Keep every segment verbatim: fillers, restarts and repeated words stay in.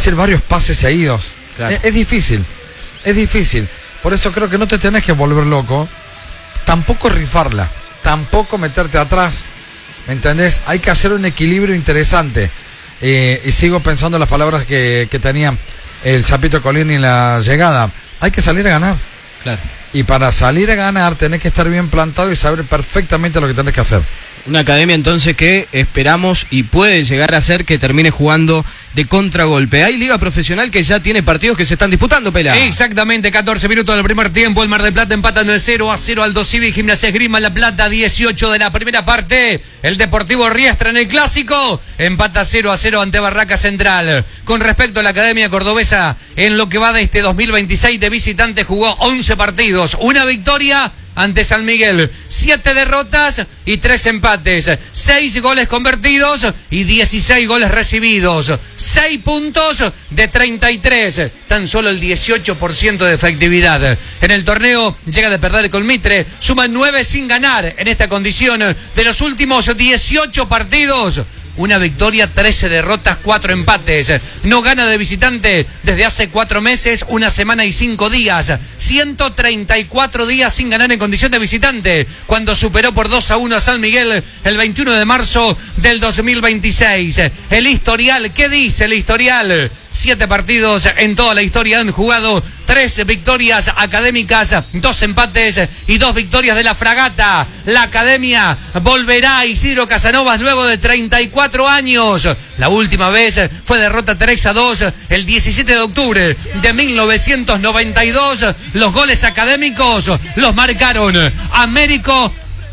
decir varios pases seguidos. Claro. Es, es difícil, es difícil. Por eso creo que no te tenés que volver loco. Tampoco rifarla, tampoco meterte atrás. ¿Me entendés? Hay que hacer un equilibrio interesante. Eh, y sigo pensando en las palabras que, que tenía el Sapito Colini en la llegada. Hay que salir a ganar. Claro. Y para salir a ganar tenés que estar bien plantado y saber perfectamente lo que tenés que hacer. Una academia entonces que esperamos y puede llegar a ser que termine jugando de contragolpe. Hay liga profesional que ya tiene partidos que se están disputando, Pela. Exactamente, catorce minutos del primer tiempo. El Mar del Plata empatan el cero a cero Aldo Civi, Gimnasia Esgrima La Plata, dieciocho de la primera parte. El Deportivo Riestra en el Clásico empata cero a cero ante Barraca Central. Con respecto a la Academia Cordobesa, en lo que va de este dos mil veintiséis de visitante jugó once partidos, una victoria ante San Miguel, siete derrotas y tres empates, seis goles convertidos y dieciséis goles recibidos, seis puntos de treinta y tres, tan solo el dieciocho por ciento de efectividad. En el torneo llega de perder con Mitre, suma nueve sin ganar en esta condición. De los últimos dieciocho partidos, una victoria, trece derrotas, cuatro empates. No gana de visitante desde hace cuatro meses, una semana y cinco días. ciento treinta y cuatro días sin ganar en condición de visitante, cuando superó por dos a uno a San Miguel el veintiuno de marzo del dos mil veintiséis. El historial, ¿qué dice el historial? Siete partidos en toda la historia han jugado, tres victorias académicas, dos empates y dos victorias de la Fragata. La Academia volverá a Isidro Casanovas luego de treinta y cuatro años. La última vez fue derrota tres a dos el diecisiete de octubre de mil novecientos noventa y dos. Los goles académicos los marcaron Américo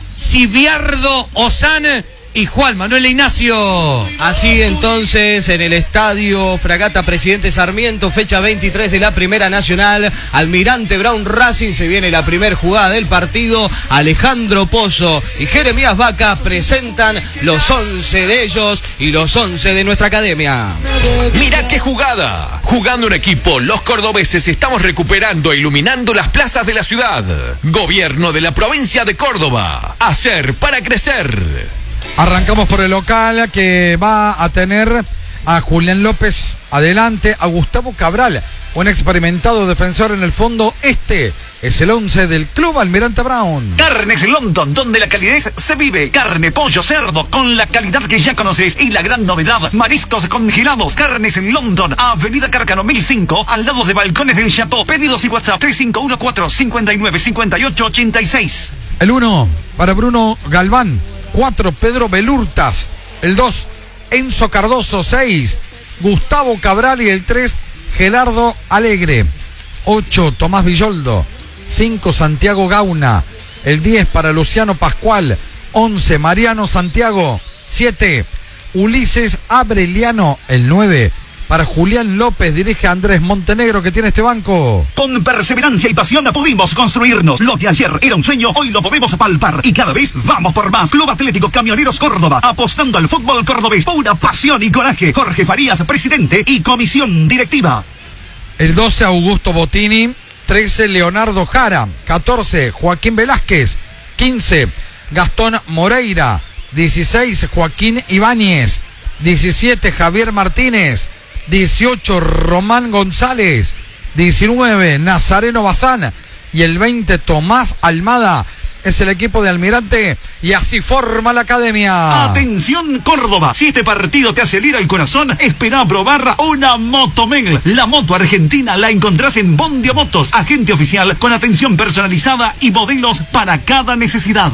Cibiardo Ozán y Juan Manuel Ignacio. Así entonces, en el estadio Fragata Presidente Sarmiento, fecha veintitrés de la Primera Nacional, Almirante Brown Racing, se viene la primera jugada del partido. Alejandro Pozo y Jeremías Vaca presentan los once de ellos y los once de nuestra academia. Mirá qué jugada. Jugando un equipo, los cordobeses estamos recuperando e iluminando las plazas de la ciudad. Gobierno de la provincia de Córdoba. Hacer para crecer. Arrancamos por el local, que va a tener a Julián López adelante, a Gustavo Cabral, un experimentado defensor en el fondo. Este es el once del Club Almirante Brown. Carnes London, donde la calidez se vive. Carne, pollo, cerdo, con la calidad que ya conoces. Y la gran novedad, mariscos congelados. Carnes en London, Avenida Cárcano mil cinco, al lado de Balcones del Chateau. Pedidos y WhatsApp tres cinco uno cuatro, cinco nueve cinco ocho ocho seis. El uno para Bruno Galván. cuatro, Pedro Belurtas. El dos, Enzo Cardoso. seis, Gustavo Cabral. Y el tres, Gerardo Alegre. ocho, Tomás Villoldo. cinco, Santiago Gauna. El diez para Luciano Pascual. once, Mariano Santiago. siete, Ulises Abreliano. El nueve, para Julián López, dirige a Andrés Montenegro, que tiene este banco. Con perseverancia y pasión pudimos construirnos. Lo que ayer era un sueño, hoy lo podemos palpar. Y cada vez vamos por más. Club Atlético Camioneros Córdoba, apostando al fútbol cordobés. Pura pasión y coraje. Jorge Farías, presidente y comisión directiva. El doce, Augusto Bottini. trece, Leonardo Jara. catorce, Joaquín Velázquez. quince, Gastón Moreira. dieciséis, Joaquín Ibáñez. diecisiete, Javier Martínez. dieciocho, Román González. diecinueve, Nazareno Bazán. Y el veinte, Tomás Almada. Es el equipo de Almirante y así forma la academia. Atención Córdoba, si este partido te acelera el corazón, espera probar una Motomel. La moto argentina la encontrás en Bondio Motos, agente oficial con atención personalizada y modelos para cada necesidad.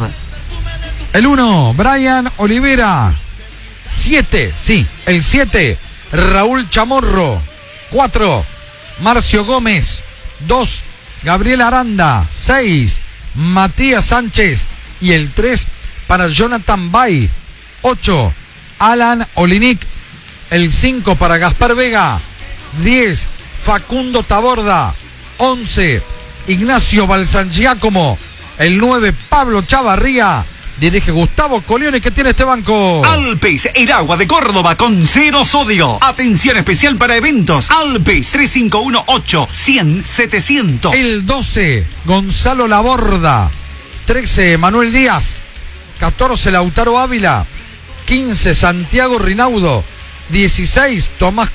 El uno, Brian Olivera. siete, sí, el siete, Raúl Chamorro. cuatro, Marcio Gómez. dos, Gabriel Aranda. seis, Matías Sánchez. Y el tres para Jonathan Bay. ocho, Alan Olinick. El cinco para Gaspar Vega. diez, Facundo Taborda. once, Ignacio Balsangiacomo. El nueve, Pablo Chavarría. Dirige Gustavo Colione, que tiene este banco. Alpes, el agua de Córdoba con cero sodio. Atención especial para eventos. Alpes, tres cinco uno ocho, cien, setecientos. El doce, Gonzalo Laborda. trece, Manuel Díaz. catorce, Lautaro Ávila. quince, Santiago Rinaudo. dieciséis, Tomás